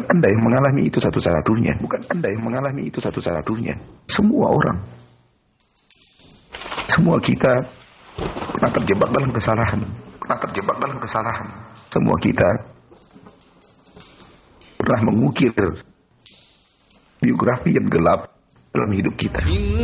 Anda yang mengalami itu satu-satunya. Bukan Anda yang mengalami itu satu-satunya. Semua orang. Semua kita pernah terjebak dalam kesalahan. Semua kita pernah mengukir biografi yang gelap dalam hidup kita.